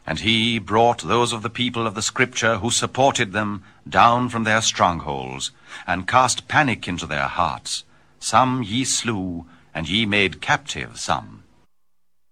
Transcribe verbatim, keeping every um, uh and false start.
And he brought those of the people of the Scripture who supported them down from their strongholds, and cast panic into their hearts. Some ye slew, and ye made captive some.